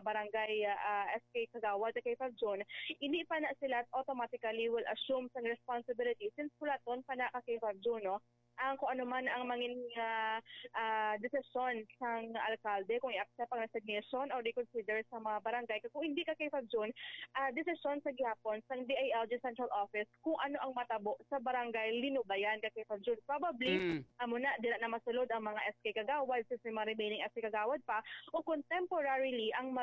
barangay SK Kagawad kay June, hindi pa na sila automatically will assume sa responsibility since pulaton pa na kay June, no? Ang kung ano man ang mangin desisyon sang alkalde kung i-accept ang resignation or reconsider sa mga barangay. Kung hindi ka kay June, desisyon sa gihapon sang DILG Central Office kung ano ang matabo sa barangay Linubayan kay June. Probably amo na dila na masulod ang mga SK Kagawad since may mga remaining SK Kagawad pa o contemporarily ang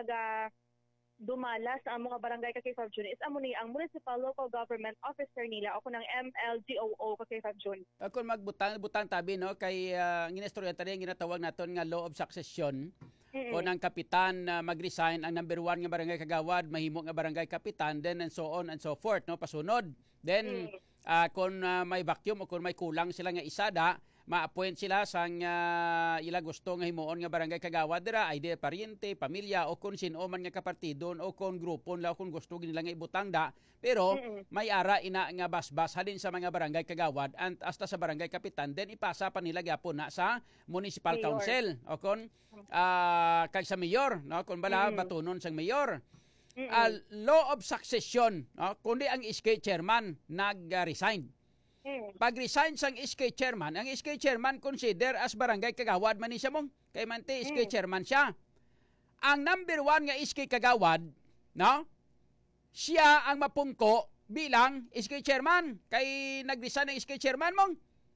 dumala sa mga barangay kay June is amo ni ang Municipal Local Government Officer nila o kunang MLGOO kay June. Kung magbutang tabi no kay ginestorya tani ginatawag naton nga law of succession. Kung ang kapitan mag-resign, ang number 1 nga barangay kagawad mahimo nga barangay kapitan, then and so on and so forth, no, pasunod. Then kung may vacuum o kung may kulang sila nga isada, ma-appoint sila sang ila gusto nga himuon nga barangay kagawad dira ay di paryente, pamilya o kung sino man nga kapartidon o kung grupo nila kung gusto nila nga ibutang da, pero may ara ina nga basbas halin sa mga barangay kagawad and hasta sa barangay kapitan, then ipasa pa nila gyapon na sa municipal council o kung kay sa mayor, no, kung bala batunon sang mayor. Law of succession, no, kundi ang SK chairman nag-resign. Pag-resign sang SK chairman, ang SK chairman consider as barangay kagawad man ni siya mong. Kay manti SK chairman siya. Ang number 1 nga SK kagawad, no? Siya ang mapungko bilang SK chairman. Kay nag-resign ang SK chairman mong.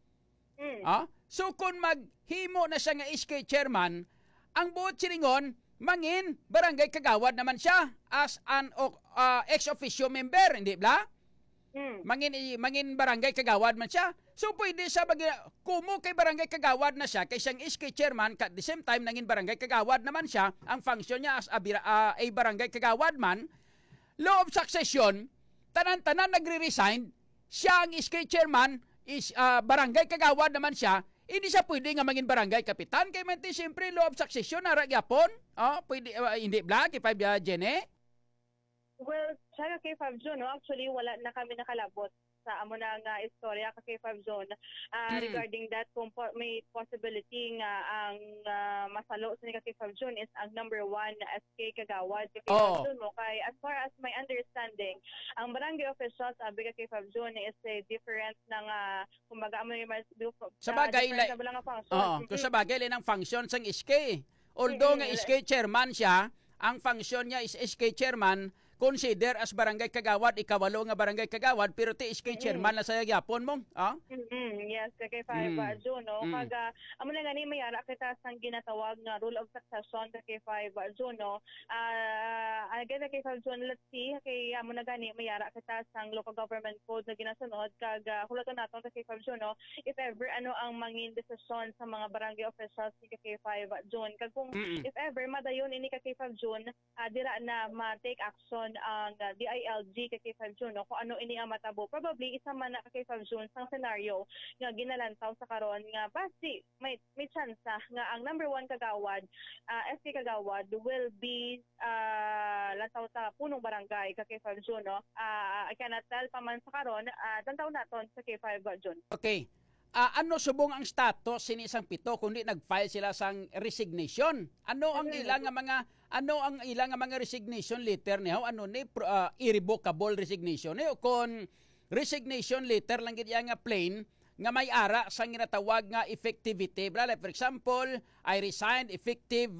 So kung maghimo na siya nga SK chairman, ang buot silingon mangin barangay kagawad naman siya as an ex officio member, hindi ba? Mangin barangay kagawad man siya. So pwede siya kumo kay barangay kagawad na siya kay siyang SK chairman at the same time nangin barangay kagawad naman siya. Ang function niya as a barangay kagawad man. Law of succession, tanan-tanan nagre-resign, siya ang SK chairman is barangay kagawad naman siya. Hindi siya pwede nga mangin barangay kapitan kay manti siyempre law of succession ara gyapon. Pwede hindi bla kay 5 Jene. Well, siya kay June, no? Actually, wala na kami nakalabot sa amo na nga istorya kay June regarding that kung may possibility nga ang masalo sa kay June is ang number 1 SK Kagawad kay June mo. Kay as far as my understanding, ang barangay officials sabi kay June is a different ng kumbaga amo yung sa bagay kung sa bagay lang ang function sang SK. Although nga SK chairman siya, ang function niya is SK chairman, consider as barangay kagawad, ikawalo nga barangay kagawad, pero ti SK chairman na sa gyapon mo. Yes, kay June, no? Kaga, amo na gani mayara kita sang ginatawag nga rule of succession kay June, no? Again, kay June, let's see, kay amo na gani mayara kita sang local government code na ginasunod, kaga hulaton naton kay June, no? If ever, ano ang mangin desisyon sa mga barangay officials kay June, kag kung if ever, madayon ini kay June, dira na ma-take action ang DILG kay June, no? Kung ano ini ang matabo. Probably isa man na kay June sang scenario nga ginalantaw sa karon nga basi may chance nga ang number 1 kagawad SK Kagawad will be lantaw sa punong barangay kay June, no? I cannot tell pa man sa karon tantaw naton sa kay June. Okay. Ano subong ang status sini isang pito kundi nag-file sila sang resignation? Ano ang ilang nga mga resignation letter niya? Ano ni irrevocable resignation o kon resignation letter lang gid nga plain nga may ara sa ginatawag nga effectivity. Like for example, I resigned effective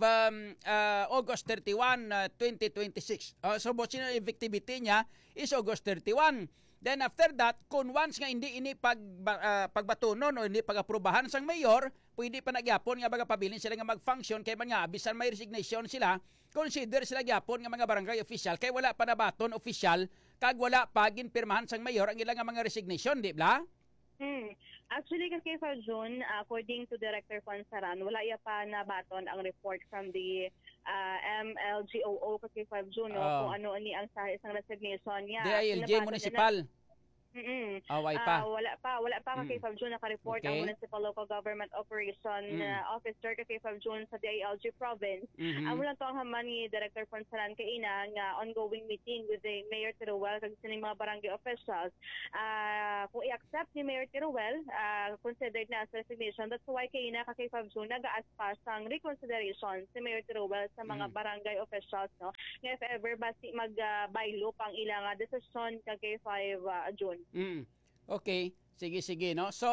August 31, 2026. So bosin ang effectivity niya is August 31. Then after that, kung once nga hindi ini pagbatunon o hindi pag-aprobahan sang mayor, pwede pa nagyapon nga baga pabilin sila nga mag-function kay man nga bisan may resignation sila, consider sila gyapon nga mga barangay official kay wala pa nabaton official kag wala pa ginpirmahan sang mayor ang ilang nga mga resignation, di ba? Actually, kasi sa June, according to Director Pansaran, wala iya pa nabaton ang report from the MLGOO kasi sa June, kung ano ni ang sa isang resignation niya. DILG Municipal. Away pa. Wala pa kay Fab June naka-report Okay. ang Municipal Local Government Operation Officer kay Fab June sa DILG province. Amo lang to ang haman ni Director Ponsalan kay ina nga ongoing meeting with the Mayor Teruel kag sining mga barangay officials. Kung i-accept ni Mayor Teruel, considered na as resignation. That's why kay ina kay Fab June nag-aaspas sang reconsideration si Mayor Teruel sa mga barangay officials, no? Nga if ever basi mag-bylaw pang ilang desisyon kay 5 June. Okay, sige no. So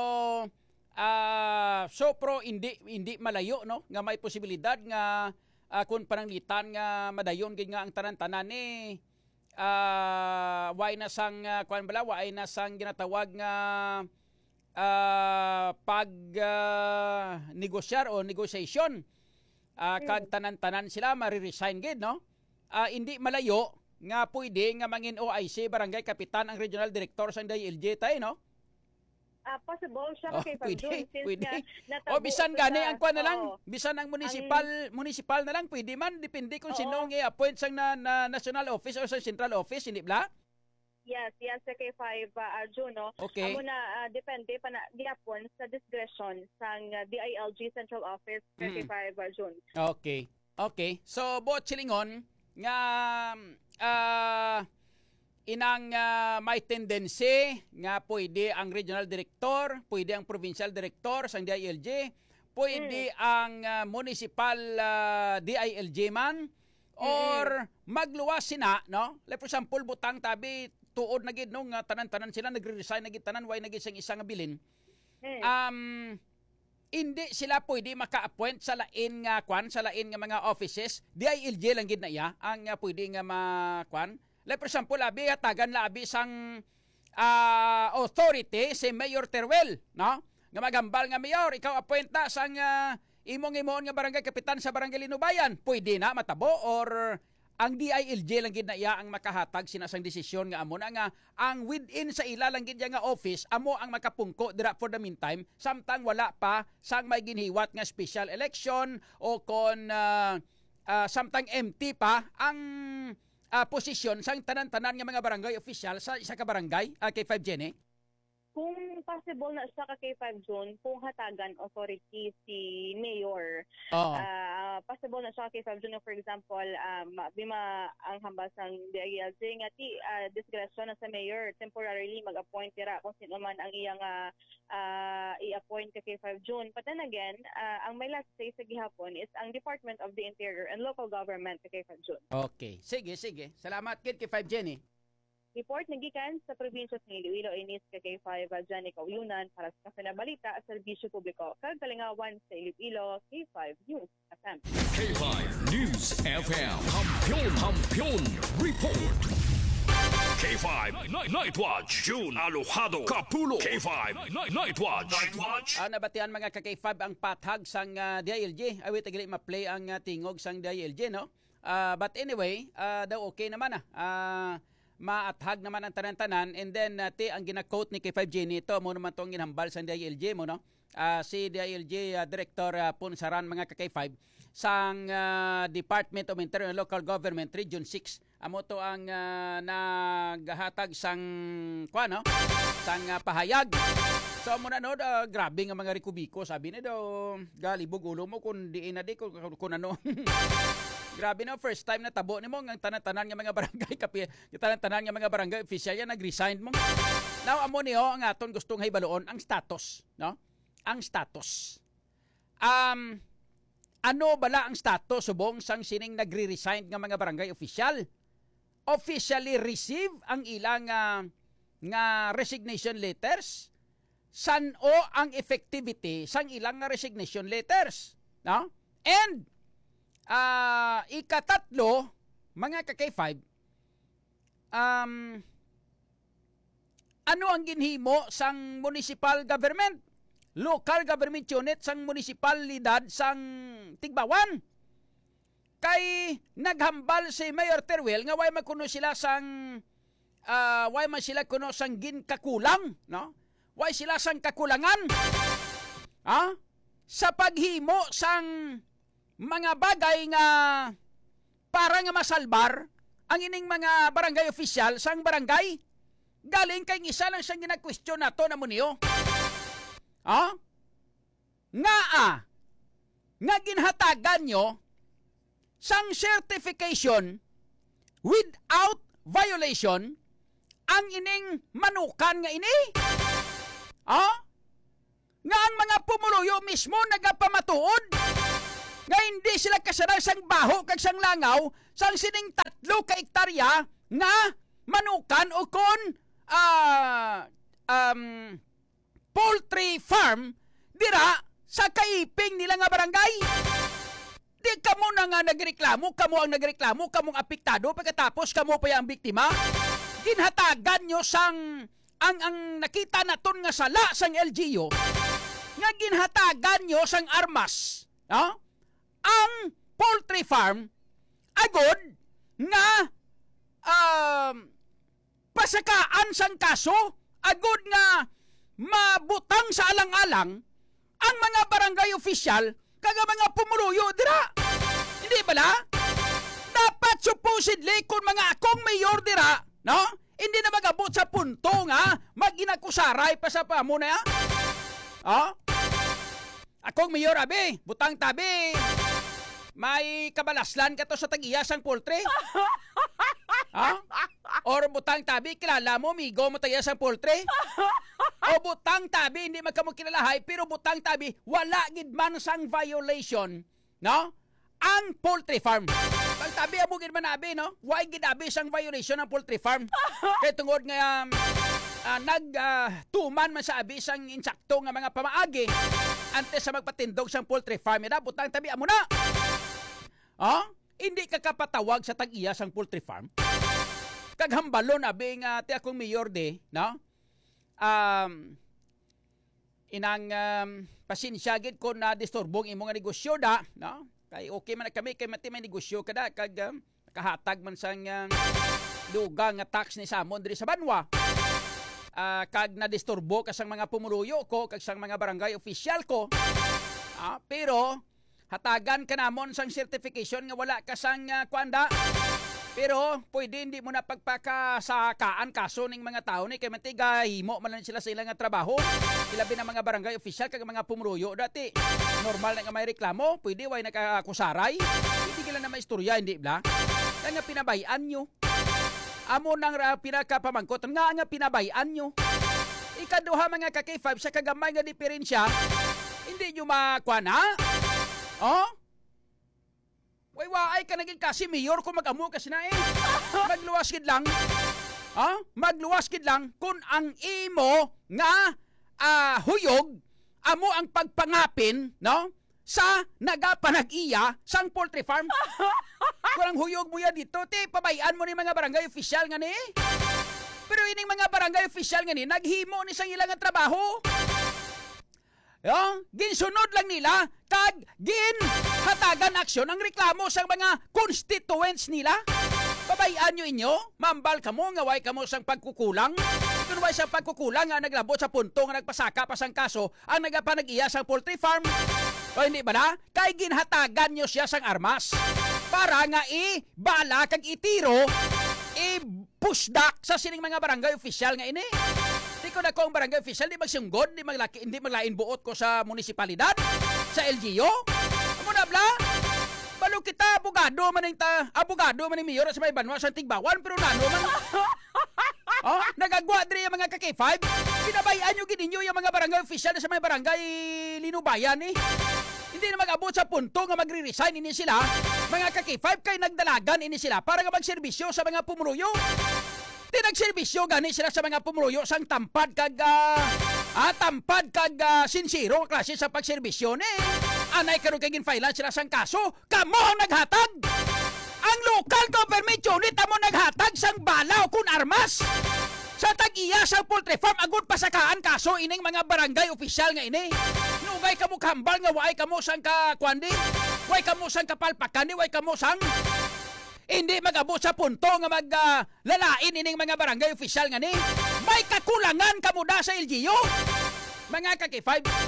pro hindi malayo no nga may posibilidad nga kung pananglitan nga madayon gid nga ang tanan-tanan ni way na sang way na sang ginatawag nga pag negosyar o negotiation kag tanan-tanan sila mariresign gid no. Hindi malayo nga pwede nga mangin OIC barangay kapitan ang regional director sa DILG tayo no. Possible siya kay Fab June since pwede. natabo Bisan gani ang kuan na lang, bisan ang municipal na lang pwede man depende kung sino ang i-appoint sang na national office o sa central office, hindi ba? Yes, kay 5 June, no? Okay. Amo na depende pa na diapon sa discretion sang DILG Central Office kay 5 June. Okay. So buot silingon nga inang may tendency nga pwede ang regional director, pwede ang provincial director sa DILG, pwede ang municipal DILG man, or magluwas sina, no? Like for example, butang tabi, tuod na gid no, nga tanan-tanan sila, nagre-resign na gid tanan, way na gid sang isang abilin. Hindi sila pwede maka-appoint sa lain nga sa lain nga mga offices. DILG lang gid na iya ang pwede nga makwan. Like for example, abi hatagan labi sang authority si Mayor Teruel, no? Nga magambal nga mayor, ikaw appointa sang imong nga barangay kapitan sa barangay Linubayan, pwede na matabo, or ang DILG lang gid na iya ang makahatag sinasang desisyon nga amo na nga ang within sa ila lang gid nga office amo ang makapungko dira for the meantime samtang wala pa sang may ginhiwat nga special election o kon samtang empty pa ang posisyon sang tanan-tanan nga mga barangay official sa isa ka barangay kay 5 Jenny. Kung possible na siya kay 5 June, kung hatagan authority si Mayor, possible na siya kay 5 June, for example, bima ang hambas ng DILG nga discretion na sa Mayor, temporarily mag-appoint tira kung sino man ang iyang i-appoint kay 5 June. But then again, ang may last say sa gihapon is ang Department of the Interior and Local Government kay 5 June. Okay. Sige. Salamat kid kay 5 Jenny. Report nagikan sa probinsya sa Iloilo inis kay 5 Jenny Kauyunan para sa Balita at serbisyo publiko. Kagalingawan sa Iloilo, K5 News FM. K5 News FM. Kampiyon Report. K5 Night Watch. June Alojado Capulo. K5 Night Watch. Nabatian mga ka-K5 ang pathag sang DILG. Awit gali ma-play ang tingog sang DILG, no? But anyway, daw okay naman maathag naman ang tanan-tanan, and then ang gina-quote ni K5 Jenny ito mo naman tong ginhambal sa DILG mo, no? Si DILG Director Punsaran mga ka-K5 sang Department of Interior and Local Government Region 6 amo to ang naghatag sang sang pahayag. So mo na no, grabe nga mga rikubiko, sabi ni daw galibog ulo mo kung diin na di kung ano. Grabe na, first time na tabo nimo ang tanan-tanan nga mga barangay tanan-tanan nga mga barangay official yan nag-resign mo. Now amo niyo ang aton gustong hibaloon ang status, no? Ang status. Ano bala ang status subong sang sining nagre-resign nga mga barangay official? Officially receive ang ilang nga resignation letters? San o ang effectivity sang ilang nga resignation letters, no? And ikatatlo, mga ka-K5, ano ang ginhimo sang municipal government, local government unit sang municipalidad sang Tigbawan? Kay naghambal si Mayor Teruel nga way magkuno sila sang way man sila kuno sang ginkakulang, no? Way sila sang kakulangan. Sa paghimo sang mga bagay nga para nga masalbar ang ining mga barangay official sang barangay. galing kay isa lang siyang gina-question nato na mo niyo. Nga ginhatagan nyo sang certification without violation ang ining manukan nga ini. Nga ang mga pumuluyo mismo nagapamatuod nga hindi sila kasanay sang baho kag sang langaw sang sining 3 ka hektarya nga manukan o kon poultry farm dira sa kaiping nila nga barangay. Di kamo na nga nagreklamo, kamo ang nagreklamo, kamong apektado, pagkatapos kamo pa yung biktima. Ginhatagan nyo sang ang nakita naton nga sala sang LGU nga ginhatagan nyo sang armas. Ang poultry farm agod nga pasakaan sang kaso, agod nga mabutang sa alang-alang ang mga barangay official kaga mga pumuluyo dira. Hindi bala? Dapat supposedly kung mga akong mayor dira, no? Hindi na magabot sa punto nga maginakusaray pa sa pamo na. Akong mayor abi, butang tabi. May kabalaslan ka to sa tag-iyasang poultry? Or butang tabi, kilala mo, migo mo tag-iyasang poultry? O butang tabi, hindi man kamo kilalahay, pero butang tabi, wala gid man sang violation, no? Ang poultry farm. Butang tabi, amo gid man abi, no? Why gid abi sang violation ang poultry farm? Kaya tungod nga tuman man sa abi sang insakto nga mga pamaagi antes sa magpatindog sang poultry farm ina, butang tabi, amo na. Hindi ka kapatawag sa tag-iya sang poultry farm. Kaghambalon abi nga ti akong mayor de, no? Inang pasensya gid ko na disturbong imong nga negosyo da, no? Kay okay man kami kay mati may negosyo kada kag kahatag man sang dugang nga tax ni Samon diri sa Banwa. Kag na disturbo ka sang mga pumuluyo ko kag sang mga barangay official ko. Pero hatagan ka namon sang certification nga wala ka sang kwanda. Pero pwede hindi mo na pagpakasakaan kaso ning mga tao ni kay mantiga himo man lang sila sa ilang nga trabaho. Ilabi na mga barangay official kag mga pumuluyo dati. Normal na nga may reklamo, pwede way nakakusaray. Hindi kila na maistorya, hindi bla? Kaya nga pinabayan nyo. Amo nang pinakapamangkot nga pinabayan nyo. Ikaduha mga ka-K5 sa kagamay nga diferensya, hindi nyo makwana. Waay ka naging kasi mayor kung mag-amo kasi na magluwaskid lang. Magluwaskid lang kung ang imo nga huyog amo ang pagpangapin, no? Sa nagapanag-iya sang poultry farm. Kung ang huyog mo ya dito, pabayaan mo ni mga barangay official nga ni. Pero ining mga barangay official nga ni naghimo ni sang ilang nga trabaho. Ginsunod lang nila kag ginhatagan aksyon ang reklamo sang mga constituents nila. Pabayaan nyo inyo, mambal kamo nga way kamo sang pagkukulang. Kung way sang pagkukulang nga naglabot sa punto nga nagpasaka pa sang kaso ang nagapanag-iya sang poultry farm. O hindi ba na? Kay ginhatagan nyo siya sang armas para nga ibala kag itiro i-pushback sa sining mga barangay official nga ini. Di ko na ko ang barangay official, di magsunggod, hindi maglain buot ko sa munisipalidad, sa LGU. Amo na bla? Balo kita, abogado man yung mayor sa may Banwa sa Tigbawan, pero nano man. Nagagwa diri yung mga ka-K5. Pinabayaan nyo gininyo yung mga barangay official sa may barangay Linubayan Hindi na mag-abot sa punto nga magre-resign ini sila. Mga ka-K5 kay nagdalagan ini sila para nga magserbisyo sa mga pumuluyo. Tinagserbisyo gani sila sa mga pumuluyo sang tampad kag sinsiro klase sa pagserbisyo ni. Anay karon kay ginfailan sila sang kaso, kamo ang naghatag. Ang local government unit amo naghatag sang bala o kun armas. Sa tag-iya sa poultry farm agud pasakaan kaso ining mga barangay official nga ini. Nugay kamo kahambal nga way kamo sang kakwandi. Way kamo sang kapalpakan, way kamo sang hindi mag-abot sa punto nga maglalain ining mga barangay official nga ni. May kakulangan kamo da sa LGU. Mga ka-K5.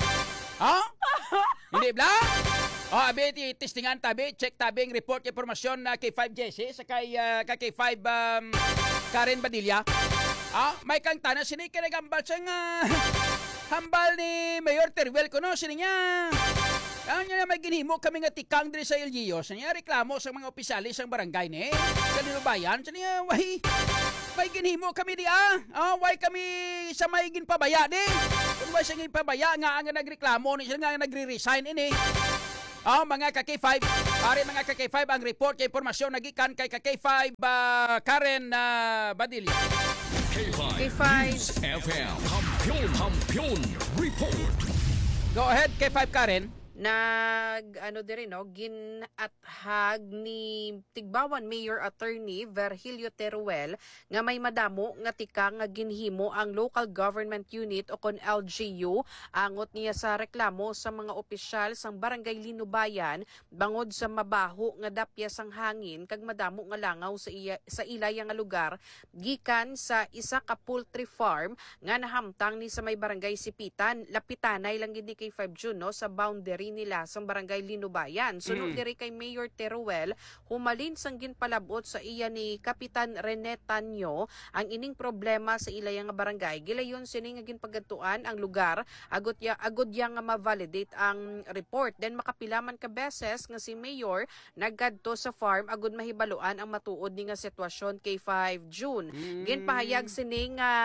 Hindi bla? Abi testingan tabi, check tabing report impormasyon na K5 Jesse sa kay K5 Karen Badilla. May kang tanan sini kinagambal sa nga hambal ni Mayor Teruel ko no sini niya. Kanya na may ginhimo kami nga tikang diri sa LGU. Sa niya reklamo sa mga opisyalis ng barangay ni. Sa Linubayan, sa niya, may ginhimo kami di why kami sa may ginpabaya di. Kung why sa ginpabaya nga ang nagreklamo ni siya nga nagre-resign ini. Mga ka-K5, pare mga ka-K5 ang report kay impormasyon nagikan kay ka-K5 Karen Badilla. K5 News FM Kampiyon Report. Go ahead K5 Karen. Ginathag ni Tigbawan Mayor Attorney Virgilio Teruel nga may madamo nga tika nga ginhimo ang local government unit o kon LGU angot niya sa reklamo sa mga opisyal sang Barangay Linubayan bangod sa mabaho nga dapya sang hangin kag madamo nga langaw sa ilaya nga lugar gikan sa isa ka poultry farm nga nahamtang ni sa may Barangay Sipitan. Lapitanay lang gid ni kay 5 June no sa boundary nila sa Barangay Linubayan. Sunod diri kay Mayor Teruel, humalin sang ginpalabot sa iya ni Kapitan Rene Tanyo ang ining problema sa ilaya nga barangay. Gilayon sini nga ginpagatuan ang lugar agud ya nga ma-validate ang report. Then makapilaman ka beses nga si Mayor nagkadto sa farm agud mahibaluan ang matuod ni nga sitwasyon kay 5 June. Ginpahayag sini nga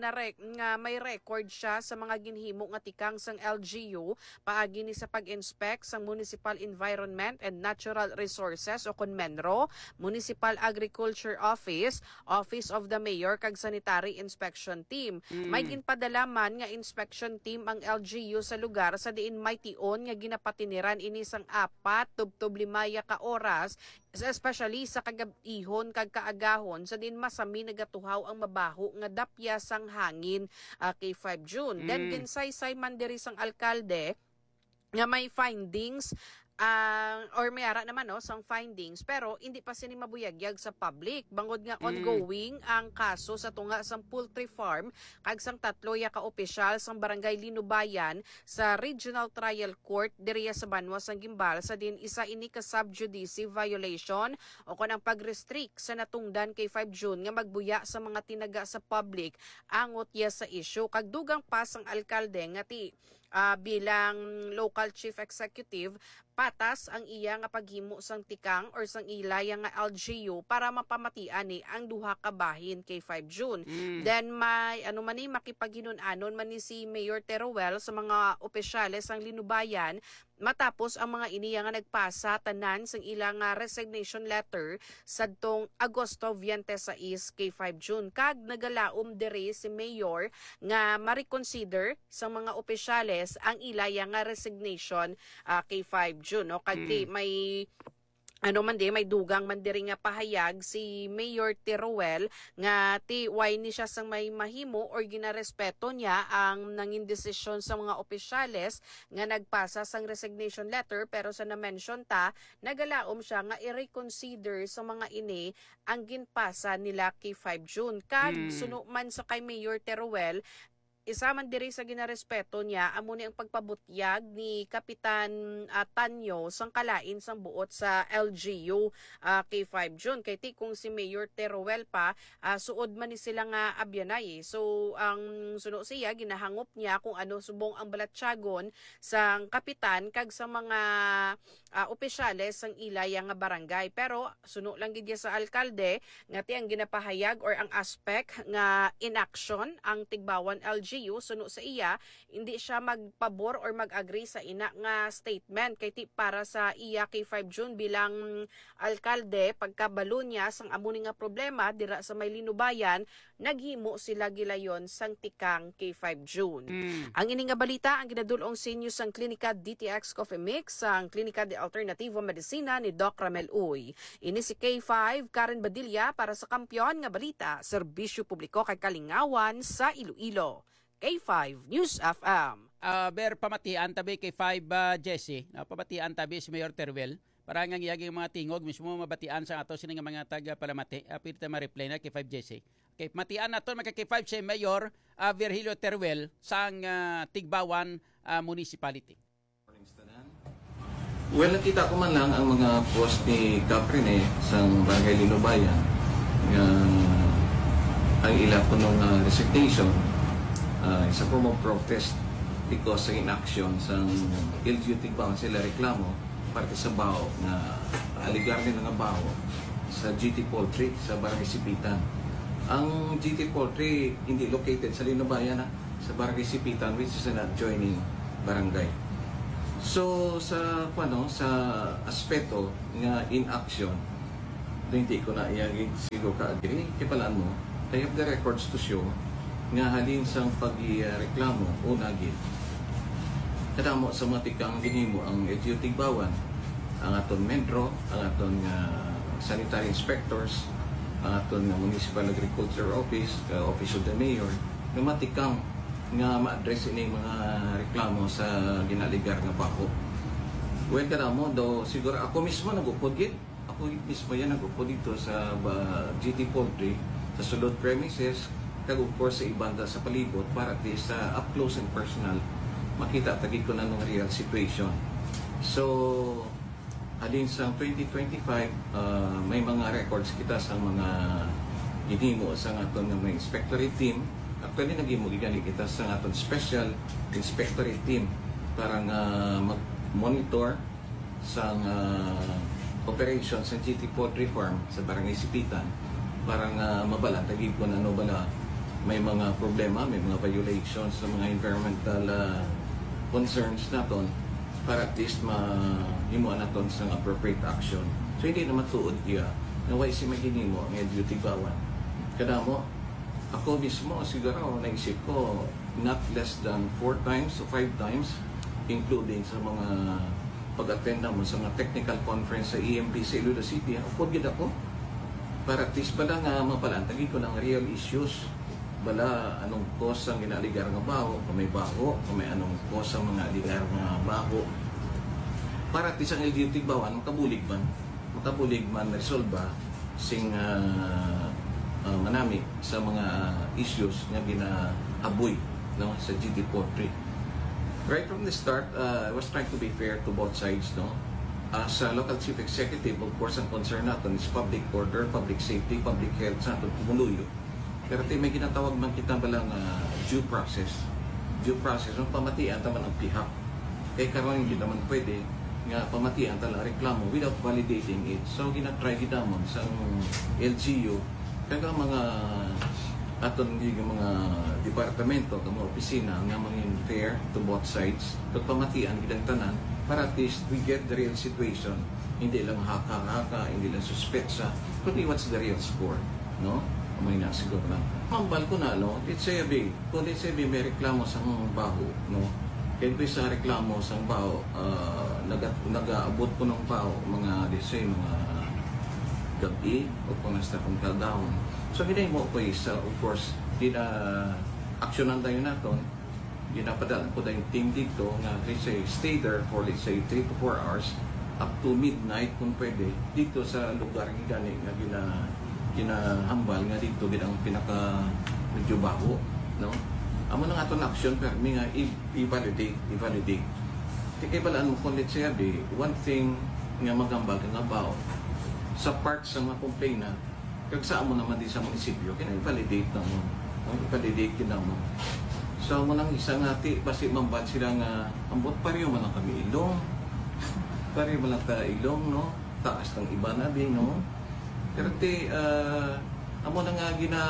may record siya sa mga ginhimo nga tikang sang LGU paagi ni sa pag-inspect sa Municipal Environment and Natural Resources o KONMENRO, Municipal Agriculture Office, Office of the Mayor kag Sanitary Inspection Team. May ginpadalaman nga inspection team ang LGU sa lugar sa diin may tion nga ginapatiniran ini sang 4 tubtob 5 ka oras, especially sa kagabihon kag kaagahon sa din masami nagatuhaw ang mabaho nga dapya sang hangin kay 5 June. Then ginsay man diri sang alkalde nga may findings or may ara naman sang findings pero hindi pa sini mabuyagyag sa public bangod nga ongoing ang kaso sa tunga sang poultry farm kag sang 3 ka opisyal sang Barangay Linubayan sa Regional Trial Court diriya sa Banwa sang Gimbal sa din isa ini ka subjudice violation o kon ang pag-restrict sa natungdan kay 5 June nga magbuya sa mga tinaga sa public angot ya sa issue kag dugang pa sang alkalde nga bilang local chief executive patas ang iya nga paghimo sang tikang or sang ilaya nga LGU para mapamatian ni ang duha ka bahin kay 5 June. Then may makipaghinon-anon man ni si Mayor Teruel sa mga opisyales sang Linubayan matapos ang mga iniya nga nagpasa tanan sang ilang resignation letter sadtong Agosto 26 kay 5 June kag nagalaom diri si Mayor nga ma-reconsider sa mga opisyales ang ilaya nga resignation kay 5 June no kag may may dugang man diri nga pahayag si Mayor Teruel nga why ni siya sang may mahimo or ginarespeto niya ang nangin desisyon sa mga opisyales nga nagpasa sang resignation letter pero sa na-mention nagalaom siya nga i-reconsider sa mga ini ang ginpasa nila kay 5 June kag suno man sa kay Mayor Teruel isa man diri sa ginarespeto niya amo ni ang pagpabutyag ni Kapitan Tanyo sang kalain sang buot sa LGU kay 5 June kay kung si Mayor Teruel pa suod man ni sila nga abyanay so ang suno siya ginahangop niya kung ano subong ang balatyagon sang kapitan kag sa mga opisyales sang ilaya nga barangay pero suno lang gid sa alkalde nga ang ginapahayag or ang aspect nga inaction ang Tigbawan LGU suno sa iya hindi siya magpabor or mag-agree sa ina nga statement kay para sa iya kay 5 June bilang alkalde pagkabalo niya sang amo nga problema dira sa may Linubayan naghimo sila gilayon sang tikang kay 5 June. Ang ini nga balita ang ginadulong sa inyo sang Klinika DTX Coffee Mix sang Klinika de Alternativo Medicina ni Doc Ramel Uy. Ini si K5 Karen Badilla para sa Kampiyon nga Balita, serbisyo publiko kay kalingawan sa Iloilo. K5 News FM. Pamatian tabi kay 5 Jesse. Pamatian tabi si Mayor Teruel. Para nga iyaging mga tingog mismo mabatian sa ato sining mga taga palamati. Pwede ma-reply na kay 5 Jesse. Okay, matian naton magka kay 5 si Mayor Virgilio Teruel sang Tigbawan Municipality. Well, nakita ko man lang ang mga post ni Caprine sa Barangay Linubayan nga ang ila po ng resignation sa form of protest because sa inaction sa LGU Tigbawan sila reklamo parte sa bao na aligar nila nga bao sa GT Poultry sa Barangay Sipitan. Ang GT Poultry hindi located sa Linubayan sa Barangay Sipitan, which is an adjoining barangay. So sa aspeto nga inaction, hindi ko na iyagig siguro ka-agree. Kipalaan mo, I have the records to show nga halin sang pag-reklamo o nagit. Kadamo sa matikang ginimo ang LGU Tigbawan, ang aton Medro, ang aton sanitary inspectors, ang aton Municipal Agriculture Office, Office of the Mayor, nga matikang nga ma-address ini mga reklamo sa ginaligar nga bako. Well, kadamo do siguro ako mismo nagupod gid. Ako mismo yan nagupod dito sa GT Poultry sa sulod premises kag of course sa ibanda sa palibot para at least up close and personal makita tagi ko na ng real situation. So alin sa 2025 may mga records kita sa mga ginimo sa aton nga mga inspectorate team. Actually nagimo gigali kita sa aton special inspectorate team para nga mag-monitor sa operations sa GT Poultry Farm sa Barangay Sipitan para nga mabala tagi ko na ano bala may mga problema, may mga violations sa mga environmental concerns naton para at least mahimuan naton sa appropriate action. So hindi na matuod iya na why si maginimo ang LGU Tigbawan. Kadamo ako mismo siguro naisip ko not less than 4 times o 5 times including sa mga pag-attend mo sa mga technical conference sa EMP sa Iloilo City. Upod gid ako para at least bala nga mapalantagi ko ng real issues bala anong cause ang ginaligar nga baho, kung may baho, kung may anong cause ang mga aligar nga baho para at least ang LGU Tigbawan makabulig man resolba sing manami sa mga issues nga ginaaboy no sa GT Poultry. Right from the start, I was trying to be fair to both sides, no. As a local chief executive, of course, ang concern natin is public order, public safety, public health sa ating pumuluyo. Pero may ginatawag man kita balang due process. Due process, ang pamatian taman ang pihak. Kaya karon hindi naman pwede nga pamatian talang reklamo without validating it. So ginatry kita mo sa LGU kaya mga aton mga departamento, mga opisina nga maging fair to both sides, pagpamatian gidang tanan para at least we get the real situation. Hindi lang haka-haka, hindi lang suspetsa, kundi what's the real score, no? May na siguro na. Mambal ko na, no? Let's say may reklamo sa baho, no? Kaya ko sa reklamo sa baho, nag-aabot ko ng baho, mga, let's say, mga gabi o kung nasta kong kadaon. So, hinay mo ko is, of course, aksyonan tayo natin, ginapadala ko tayong team dito nga, let's say, stay there for, let's say, 3 to 4 hours up to midnight kung pwede, dito sa lugar gani nga ginahambal nga dito ginang pinaka medyo baho, no? Amo na nga itong action, pero may nga i-validate. Kaya balaan mo kung let's say, one thing nga magambal nga baho, sa parts sa mga complainant, kag saan mo naman din sa munisipyo, kaya i-validate na mo. I-validate yun na mo. So, mo nang isang ati, basi mambad sila nga, ambot pareho man lang kami ilong. Pareho man lang ka ilong, no? Taas ng iba na din, no? Pero amo na nga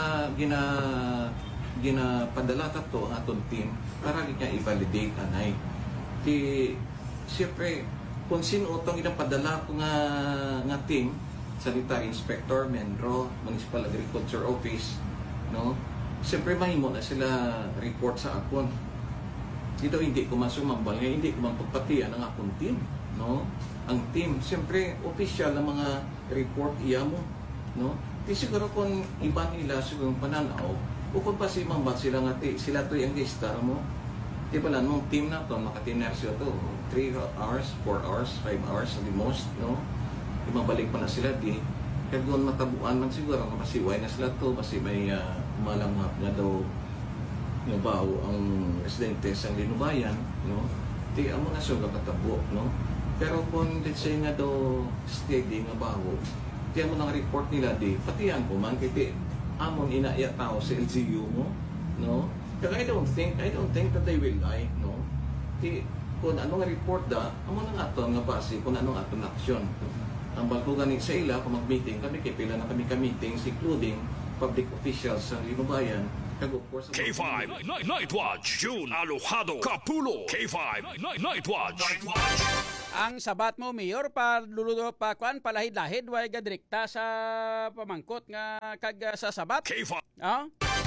ginapadala tato ang atong team para nga i-validate anay. Siyempre, kung sino itong inapadala ko nga team, Sanitary Inspector, Menro, Municipal Agriculture Office, no? Siyempre mahimo na sila report sa akon. Dito hindi ko masumambal, hindi ko magpapatian ang akong team, no? Ang team, siyempre official na mga report iya mo, no? Di siguro kung iba nila siguro pananaw, o kung pa si mambat sila nga sila to yung gestar mo. Di ba lang, nung team na to, makatinersyo to, 3 hours, 4 hours, 5 hours at the most, no? Mabalik pa na sila di kaya doon matabuan man siguro nga pasiway na sila to kasi may malamhap nga daw nga bao ang residente sa Linubayan, no? Di amo na siya katabo, no? Pero kung let's say nga daw steady nga bao di amo nang report nila di patihan ko man kiti amon inaya tao sa LGU mo, no? Kaya I don't think that they will lie, no? Kung ano nga report da, amo na nga aton nga base kung ano aton aksyon. Ang bago gani sa ila kung mag-meeting kami kay pila na kami ka-meetings including public officials sa Linubayan kag of course K5 Night Watch, June Alojado, Capulo. K5 Night Watch. Ang sabat mo, Mayor, paluludo pa kuan palahid-lahid way gadrikta sa pamangkot nga kag sa sabat. K5 Ah?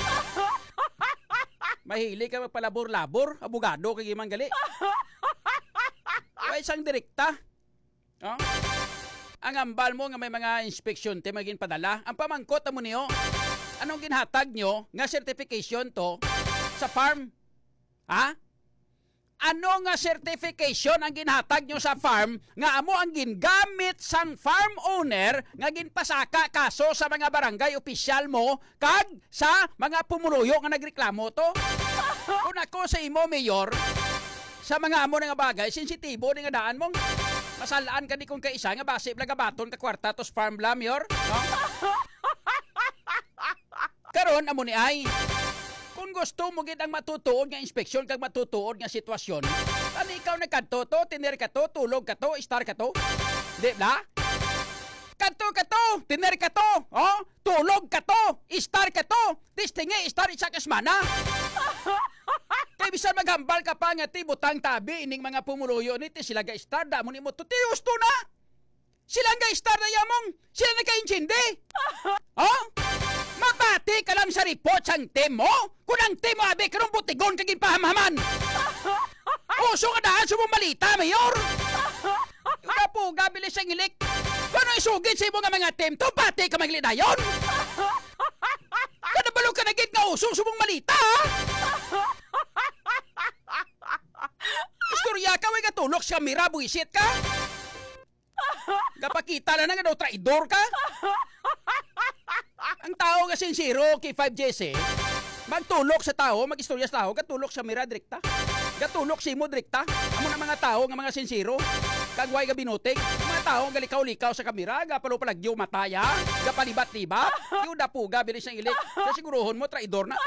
Mahili ka magpalabor-labor, abogado kay gimang gali. Way isang direkta. Ah? Ang ambal mo nga may mga inspeksyon te maging padala. Ang pamangkot mo niyo, anong ginhatag nyo nga certification to sa farm? Ha? Ano nga certification ang ginhatag nyo sa farm nga amo ang gingamit sang farm owner nga ginpasaka kaso sa mga barangay opisyal mo kag sa mga pumuluyo nga nagreklamo to? Kung ako sa imo, Mayor, sa mga amo nga bagay, sensitibo ni nga daan mong masalaan ka di kung kaisa nga base blagabaton ka kwarta tos farm bla, Mayor? No? Karon amo ni ay kung gusto mo gid ang matutuod nga inspeksyon kag matutuod nga sitwasyon, ani ikaw nagkadto to, tiner ka to, tulog ka to, star ka to. Di ba? Kadto ka to, tiner ka to, oh, tulog ka to, star ka to. Tistingi star isa ka semana. Kay bisan maghambal ka pa nga ti butang tabi ining mga pumuluyo ni ti sila ga star da mo nimo to ti gusto na. Sila ga star na yamong, sila na ka-intindi. Oh? Mabati ka lang sa report sang team mo? Kung ang team mo abe karong butigon kaging pahamhaman. Uso ka daan sa mong malita, Mayor. Una po, gabilis ang ilik. Kano isugid sa imo nga mga team to, bati ka maglinayon. Kanabalo ka nagit nga uso sa mong malita, ha? Istorya ka, way katulok sa kamera, buisit ka. Kapakita na nga daw, traidor ka. Ang tao nga sincero kay 5JC, magtulok sa tao, mag-istorya sa tao, katulok sa mira direkta. Katulok si mo direkta. Amo na mga tao nga mga sincero, kagway ga binutig. Mga tao nga likaw-likaw sa kamera, gapalo palagyo mataya, gapalibat-libat, yung dapuga bilis ang ilik. Kasiguruhon mo traidor na.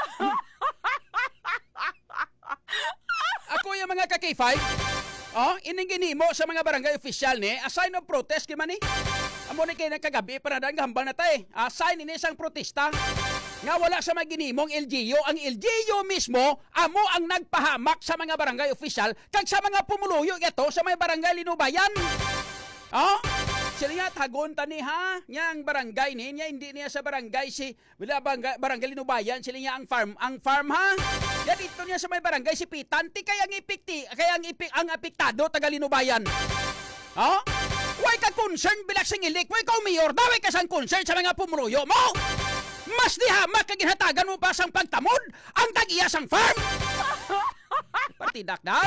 Ako yung mga ka-K5, iningini mo sa mga barangay official ni, a sign of protest kiman ni. Amo ni kay nagkagabi para dang hambal na tay. Sign ini sang protesta. Nga wala sa maginimong LGU, ang LGU mismo amo ang nagpahamak sa mga barangay official kag sa mga pumuluyo ito sa mga barangay Linubayan. Sila nga tagon tani ha, nya ang barangay niya hindi niya sa barangay si barangay Linubayan, sila niya ang farm ha. Ya dito niya sa may barangay si Pitanti kaya ang apektado taga Linubayan. Way ka concern bilak sing ilik, way ka mayor, daway ka sang concern sa mga pumuluyo mo. Mas di hamak kag ginhatagan mo pa sang pagtamod ang tag-iya sang farm. Partidak na.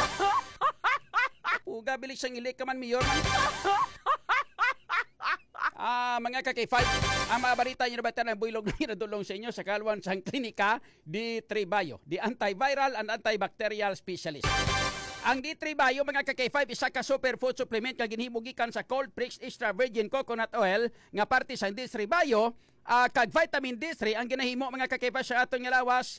Puga bilik sang ilik ka man, mayor. Mga ka-K5, ang mga balita nyo na bata ng builog na inadulong sa inyo sa kalwan sang klinika D3 Bio, the antiviral and antibacterial specialist. Ang D3 Bio, mga ka-K5, isa ka superfood supplement nga ginhimugikan sa cold pressed extra virgin coconut oil nga parte sa D3 Bio, kag vitamin D3 ang ginahimo mga ka-K5 sa aton nga lawas.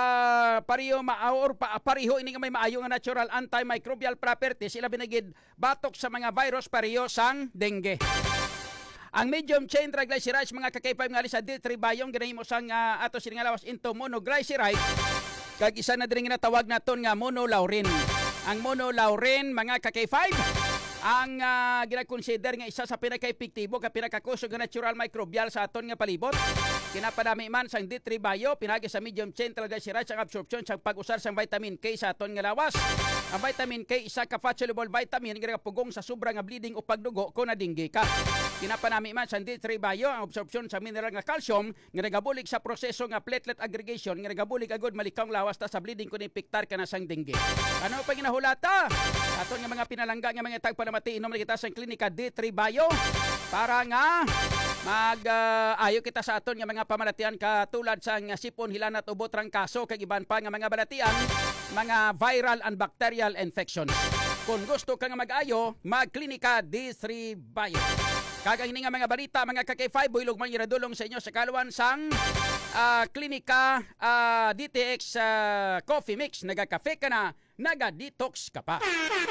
Pariho ini nga may maayo nga natural antimicrobial properties, sila binagid batok sa mga virus pariho sang dengue. Ang medium chain triglycerides mga ka-K5 nga sa D3 Bio ginahimo sang ato sila nga lawas into monoglycerides kag isa na diri nga tawag naton nga monolaurin. Ang monolaurin mga ka-K5 ang gina-consider nga isa sa pinaka-epektibo ka pinakakusog nga natural microbial sa aton nga palibot. Kinapadami man sang D3 Bio pinagi sa medium chain triglycerides ang absorption sa pag-usar sang vitamin K sa aton nga lawas. Ang vitamin K isa ka fat-soluble vitamin nga pugong sa sobra nga bleeding o pagdugo kung nadinggi ka. Kinapanami man sa D3 Bio ang absorption sa mineral nga calcium nga nagabulig sa proseso nga platelet aggregation nga nagabulig agud malikaw lawas ta sa bleeding kung impektar ka na sang dengue. Ano pa ginahulata? Aton nga mga pinalangga nga mga tagpanamati inom na kita sa klinika D3 Bio para nga ayo kita sa aton nga mga pamalatian katulad sa sipon, hilanat, ubo, trangkaso kag iban pa nga mga balatian, mga viral and bacterial infections. Kung gusto ka nga mag-ayo, magklinika D3 Bio. Kagahini nga mga balita, mga ka-K5, buhilog man iradulong sa inyo sa kaluan sang klinika DTX Coffee Mix. Naga-cafe ka na, naga-detox ka pa.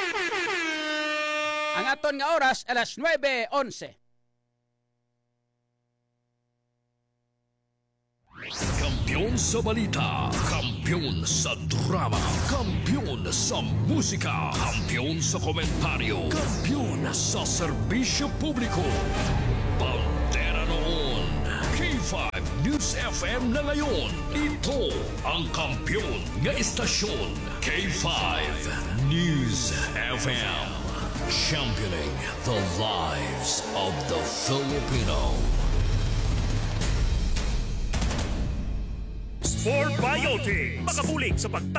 Ang aton nga oras, alas 9:11. Kampiyon sa balita, kampiyon sa drama, kampiyon sa musika, kampiyon sa komentaryo, kampiyon sa serbisyo publiko. Pantera noon, K5 News FM na ngayon. Ito ang kampiyon nga istasyon, K5 News FM. Championing the lives of the Filipino. Sport Biotic, makabulig sa pagtapos